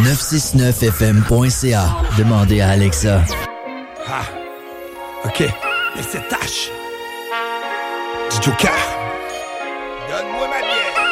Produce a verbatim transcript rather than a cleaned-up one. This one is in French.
neuf cent soixante-neuf F M point C A. Demandez à Alexa. Ah, OK. Mais c'est tâche. Du Joker. Donne-moi ma bière.